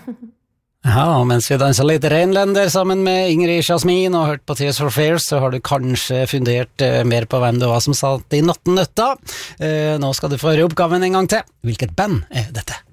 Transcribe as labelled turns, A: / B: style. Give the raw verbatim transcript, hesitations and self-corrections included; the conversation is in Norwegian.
A: Ja, og mens vi danset litt Reinlender sammen med Ingrid Jasmin og hørt på Tears for Fears, så har du kanskje fundert eh, mer på hvem det var som satt i natten nøtta. Eh, nå skal du få høre oppgaven en gang til. Hvilket band er dette?